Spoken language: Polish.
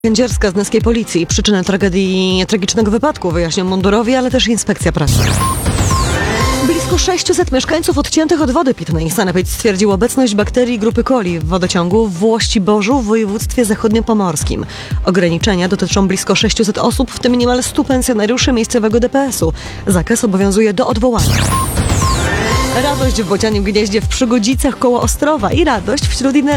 Kędzierska z Nyskiej Policji. Przyczynę tragicznego wypadku wyjaśnią mundurowi, ale też inspekcja pracy. Blisko 600 mieszkańców odciętych od wody pitnej. Sanepid stwierdził obecność bakterii grupy coli w wodociągu w Włościborzu w województwie zachodniopomorskim. Ograniczenia dotyczą blisko 600 osób, w tym niemal 100 pensjonariuszy miejscowego DPS-u. Zakaz obowiązuje do odwołania. Radość w Bocianim Gnieździe w Przygodzicach koło Ostrowa i radość wśród